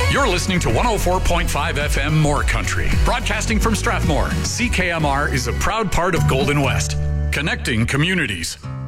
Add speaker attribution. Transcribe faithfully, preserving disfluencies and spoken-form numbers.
Speaker 1: You're listening to one oh four point five F M More Country. Broadcasting from Strathmore, C K M R is a proud part of Golden West, connecting communities.